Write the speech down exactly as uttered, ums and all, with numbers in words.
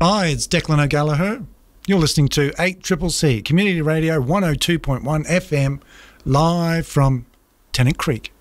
Hi, it's Declan O'Gallagher. You're listening to eight C C C, Community Radio one oh two point one F M, live from Tennant Creek.